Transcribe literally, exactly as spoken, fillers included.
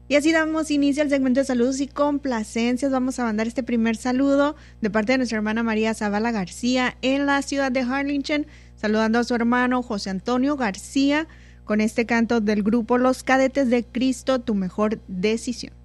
Y así damos inicio al segmento de saludos y complacencias. Vamos a mandar este primer saludo de parte de nuestra hermana María Zavala García en la ciudad de Harlingen, saludando a su hermano José Antonio García con este canto del grupo Los Cadetes de Cristo, Tu Mejor Decisión.